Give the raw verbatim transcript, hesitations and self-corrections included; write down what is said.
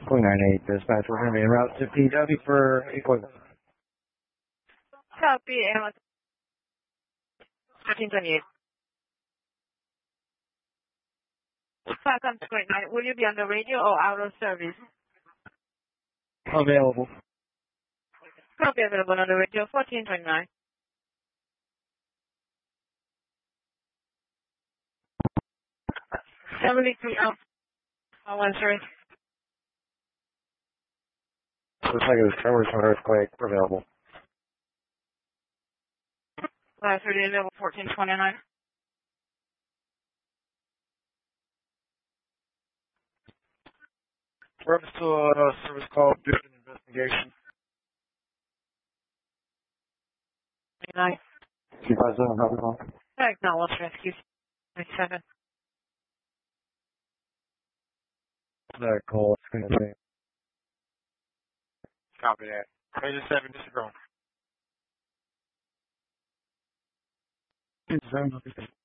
four nine eight dispatch, we're going to be en route to P W for equipment. Copy, and thirteen twenty-eight. Falcon two eight nine, will you be on the radio or out of service? Available. Copy, available on the radio, fourteen twenty-nine. seventy-three Alpha one three. Looks like it was tremors from earthquake. We're available. Last thirty available, fourteen twenty-nine. Reference to a uh, service call, do an investigation. Nine. two five seven, how's it going? Acknowledge rescue. ninety-seven. That call, it's going to say. Copy that. eighty-seven, disregard. It's